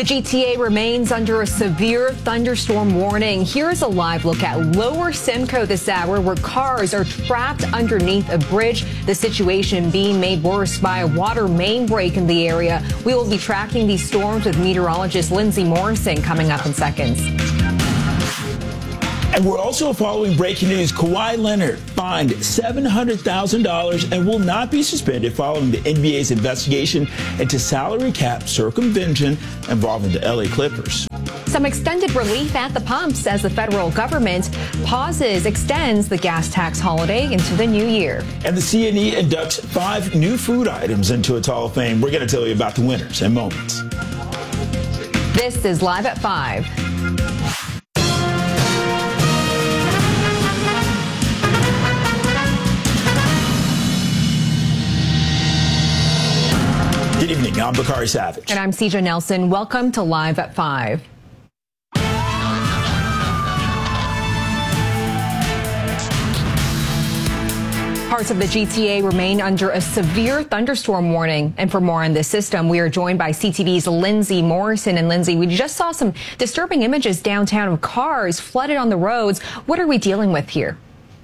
The GTA remains under a severe thunderstorm warning. Here's a live look at Lower Simcoe this hour, where cars are trapped underneath a bridge. The situation being made worse by a water main break in the area. We will be tracking these storms with meteorologist Lindsay Morrison coming up in seconds. And we're also following breaking news. Kawhi Leonard fined $700,000 and will not be suspended following the NBA's investigation into salary cap circumvention involving the LA Clippers. Some extended relief at the pumps as the federal government extends the gas tax holiday into the new year. And the CNE inducts 5 new food items into its Hall of Fame. We're going to tell you about the winners in moments. This is Live at 5. Good evening. I'm Bakari Savage. And I'm CJ Nelson. Welcome to Live at 5. Parts of the GTA remain under a severe thunderstorm warning. And for more on this system, we are joined by CTV's Lindsay Morrison. And Lindsay, we just saw some disturbing images downtown of cars flooded on the roads. What are we dealing with here?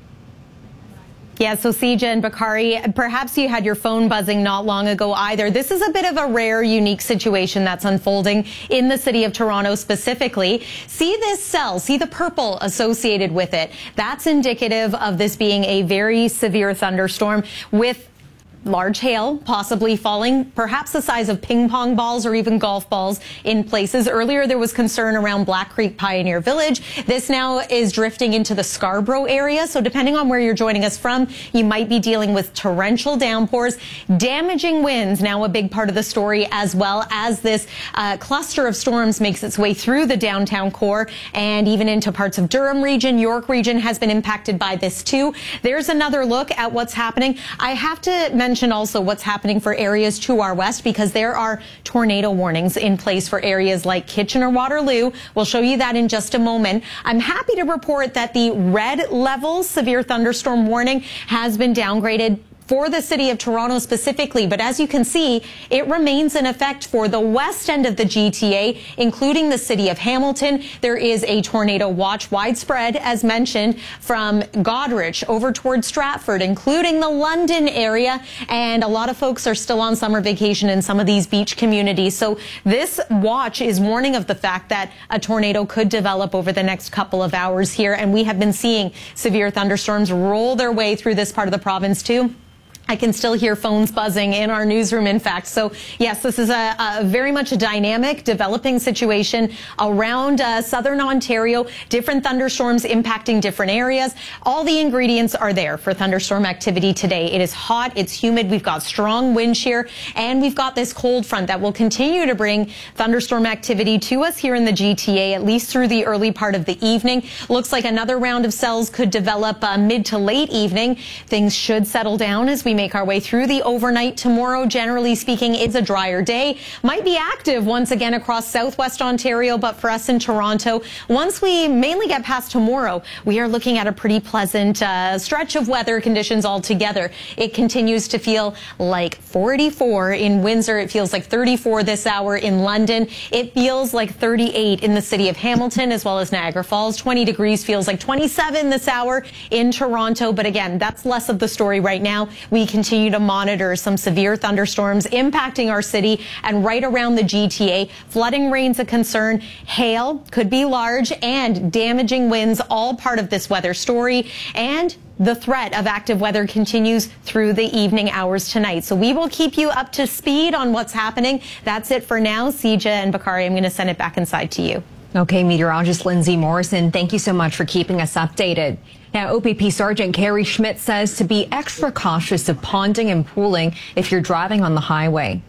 Yeah, so CJ and Bakari, perhaps you had your phone buzzing not long ago either. This is a bit of a rare, unique situation that's unfolding in the city of Toronto specifically. See this cell, see the purple associated with it. That's indicative of this being a very severe thunderstorm with large hail possibly falling, perhaps the size of ping pong balls or even golf balls in places. Earlier, there was concern around Black Creek Pioneer Village. This now is drifting into the Scarborough area. So depending on where you're joining us from, you might be dealing with torrential downpours, damaging winds, now a big part of the story, as well as this cluster of storms makes its way through the downtown core and even into parts of Durham region. York region has been impacted by this too. There's another look at what's happening. I have to mention also what's happening for areas to our west, because there are tornado warnings in place for areas like Kitchener-Waterloo. We'll show you that in just a moment. I'm happy to report that the red level severe thunderstorm warning has been downgraded for the city of Toronto specifically, but as you can see, it remains in effect for the west end of the GTA, including the city of Hamilton. There is a tornado watch widespread, as mentioned, from Goderich over towards Stratford, including the London area, and a lot of folks are still on summer vacation in some of these beach communities. So this watch is warning of the fact that a tornado could develop over the next couple of hours here, and we have been seeing severe thunderstorms roll their way through this part of the province too. I can still hear phones buzzing in our newsroom, in fact. So, yes, this is a very much a dynamic, developing situation around southern Ontario. Different thunderstorms impacting different areas. All the ingredients are there for thunderstorm activity today. It is hot, it's humid, we've got strong wind shear, and we've got this cold front that will continue to bring thunderstorm activity to us here in the GTA, at least through the early part of the evening. Looks like another round of cells could develop mid to late evening. Things should settle down as we make our way through the overnight. Tomorrow, generally speaking, it's a drier day. Might be active once again across southwest Ontario, but for us in Toronto, once we mainly get past tomorrow, we are looking at a pretty pleasant stretch of weather conditions altogether. It continues to feel like 44 in Windsor. It feels like 34 this hour in London. It feels like 38 in the city of Hamilton as well as Niagara Falls. 20 degrees feels like 27 this hour in Toronto. But again, that's less of the story right now. We continue to monitor some severe thunderstorms impacting our city and right around the GTA. Flooding rain's a concern. Hail could be large, and damaging winds, all part of this weather story. And the threat of active weather continues through the evening hours tonight. So we will keep you up to speed on what's happening. That's it for now. CJ and Bakari, I'm going to send it back inside to you. Okay, meteorologist Lindsay Morrison, thank you so much for keeping us updated. Now, OPP Sergeant Carrie Schmidt says to be extra cautious of ponding and pooling if you're driving on the highway.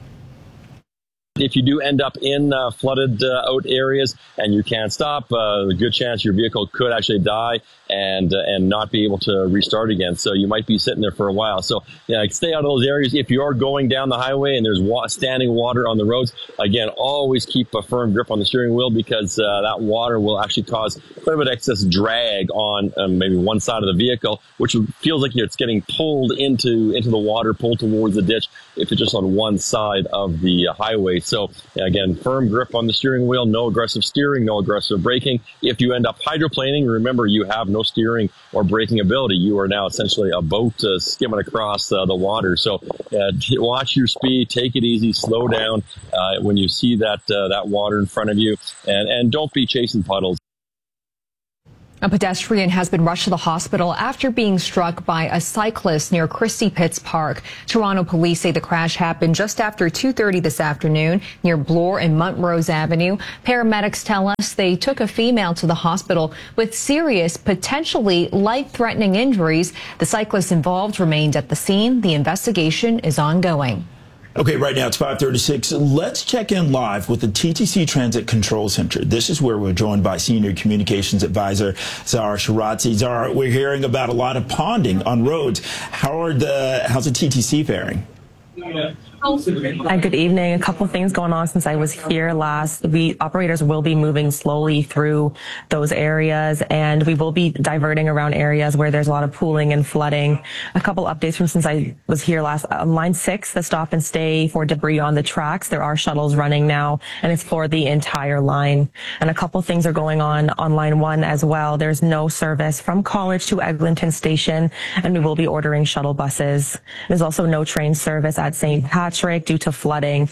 If you do end up in flooded out areas and you can't stop, a good chance your vehicle could actually die and not be able to restart again. So you might be sitting there for a while. So yeah, stay out of those areas. If you are going down the highway and there's standing water on the roads, again, always keep a firm grip on the steering wheel, because that water will actually cause quite a bit of excess drag on maybe one side of the vehicle, which feels like it's getting pulled into the water, pulled towards the ditch if it's just on one side of the highway. So again, firm grip on the steering wheel, no aggressive steering, no aggressive braking. If you end up hydroplaning, remember you have no steering or braking ability. You are now essentially a boat skimming across the water. So watch your speed, take it easy, slow down when you see that water in front of you, and don't be chasing puddles. A pedestrian has been rushed to the hospital after being struck by a cyclist near Christie Pitts Park. Toronto police say the crash happened just after 2:30 this afternoon near Bloor and Montrose Avenue. Paramedics tell us they took a female to the hospital with serious, potentially life-threatening injuries. The cyclist involved remained at the scene. The investigation is ongoing. Okay, right now it's 5:36. Let's check in live with the TTC Transit Control Center. This is where we're joined by Senior Communications Advisor Zara Shirazi. Zara, we're hearing about a lot of ponding on roads. How's the TTC faring? Good evening. A couple of things going on since I was here last. Operators will be moving slowly through those areas, and we will be diverting around areas where there's a lot of pooling and flooding. A couple updates from since I was here last. On line 6, the stop and stay for debris on the tracks. There are shuttles running now, and it's for the entire line. And a couple things are going on line 1 as well. There's no service from College to Eglinton Station, and we will be ordering shuttle buses. There's also no train service at St. Patrick due to flooding.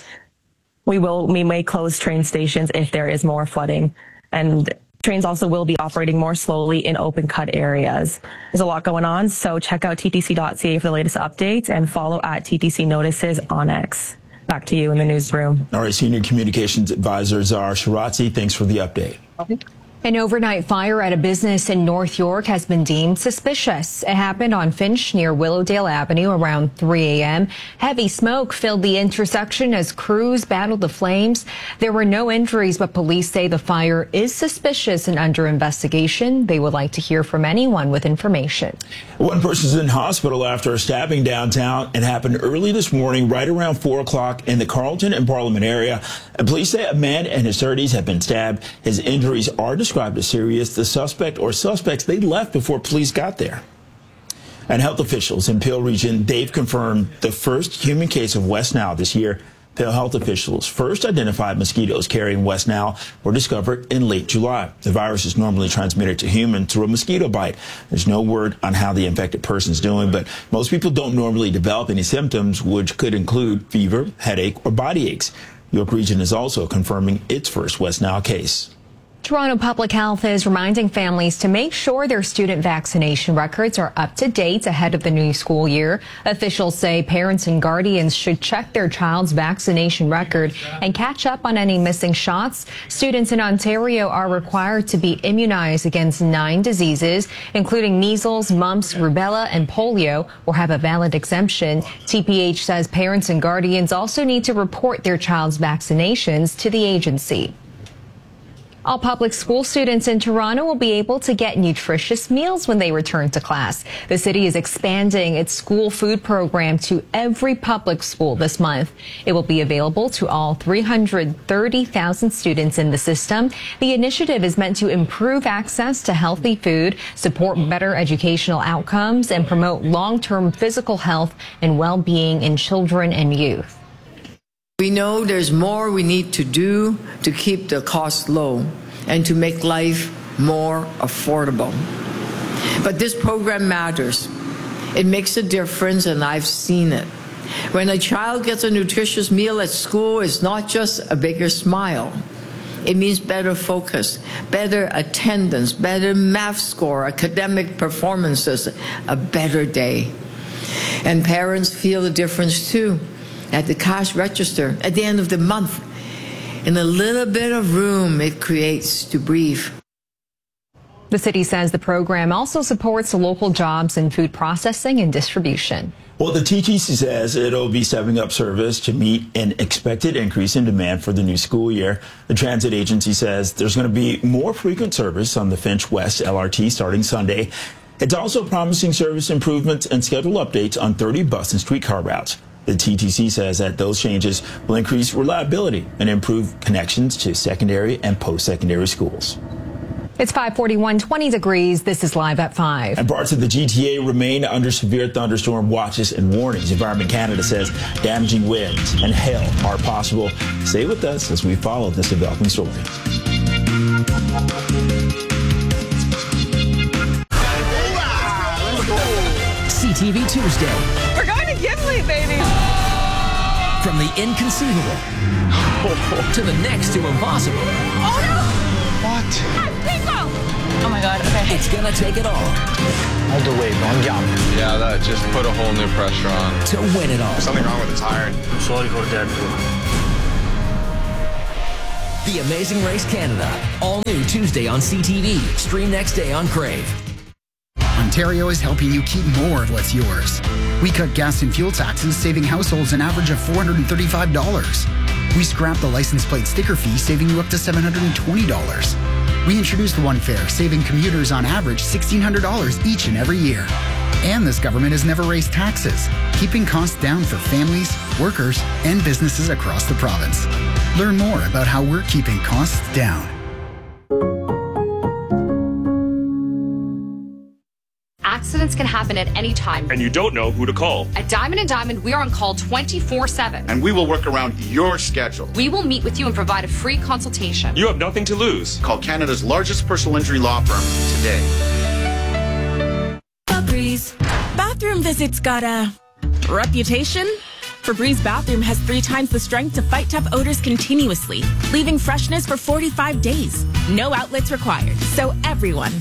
We may close train stations if there is more flooding, and trains also will be operating more slowly in open cut areas. There's a lot going on, so check out ttc.ca for the latest updates and follow at TTC Notices on X. Back to you in the newsroom. All right, Senior Communications Advisor Zara Shirazi, thanks for the update. Okay. An overnight fire at a business in North York has been deemed suspicious. It happened on Finch near Willowdale Avenue around 3 a.m. Heavy smoke filled the intersection as crews battled the flames. There were no injuries, but police say the fire is suspicious and under investigation. They would like to hear from anyone with information. One person's in hospital after a stabbing downtown. It happened early this morning, right around 4 o'clock in the Carlton and Parliament area. And police say a man in his 30s had been stabbed. His injuries are described as serious. The suspect or suspects, they left before police got there. And health officials in Peel Region, they've confirmed the first human case of West Nile this year. Peel health officials first identified mosquitoes carrying West Nile were discovered in late July. The virus is normally transmitted to humans through a mosquito bite. There's no word on how the infected person's doing, but most people don't normally develop any symptoms, which could include fever, headache, or body aches. York Region is also confirming its first West Nile case. Toronto Public Health is reminding families to make sure their student vaccination records are up to date ahead of the new school year. Officials say parents and guardians should check their child's vaccination record and catch up on any missing shots. Students in Ontario are required to be immunized against 9 diseases, including measles, mumps, rubella, and polio, or have a valid exemption. TPH says parents and guardians also need to report their child's vaccinations to the agency. All public school students in Toronto will be able to get nutritious meals when they return to class. The city is expanding its school food program to every public school this month. It will be available to all 330,000 students in the system. The initiative is meant to improve access to healthy food, support better educational outcomes, and promote long-term physical health and well-being in children and youth. We know there's more we need to do to keep the cost low and to make life more affordable. But this program matters. It makes a difference, and I've seen it. When a child gets a nutritious meal at school, it's not just a bigger smile. It means better focus, better attendance, better math score, academic performances, a better day. And parents feel the difference too. At the cash register, at the end of the month, in a little bit of room it creates to breathe. The city says the program also supports local jobs in food processing and distribution. Well, the TTC says it'll be stepping up service to meet an expected increase in demand for the new school year. The transit agency says there's going to be more frequent service on the Finch West LRT starting Sunday. It's also promising service improvements and schedule updates on 30 bus and streetcar routes. The TTC says that those changes will increase reliability and improve connections to secondary and post-secondary schools. It's 5:41, 20 degrees. This is Live at 5. And parts of the GTA remain under severe thunderstorm watches and warnings. Environment Canada says damaging winds and hail are possible. Stay with us as we follow this developing story. CTV Tuesday. We're going to Gimli, baby. From the inconceivable to the next to impossible. Oh, no. What? Oh, my God. Okay. It's going to take it all. All the way, Yeah, that just put a whole new pressure on. To win it all. There's something wrong with the tire. I'm sorry for Deadpool. The Amazing Race Canada. All new Tuesday on CTV. Stream next day on Crave. Ontario is helping you keep more of what's yours. We cut gas and fuel taxes, saving households an average of $435. We scrapped the license plate sticker fee, saving you up to $720. We introduced One Fare, saving commuters on average $1,600 each and every year. And this government has never raised taxes, keeping costs down for families, workers, and businesses across the province. Learn more about how we're keeping costs down. Accidents can happen at any time. And you don't know who to call. At Diamond & Diamond, we are on call 24/7. And we will work around your schedule. We will meet with you and provide a free consultation. You have nothing to lose. Call Canada's largest personal injury law firm today. Febreze. Bathroom visits got a reputation? Febreze Bathroom has 3 times the strength to fight tough odors continuously, leaving freshness for 45 days. No outlets required, so everyone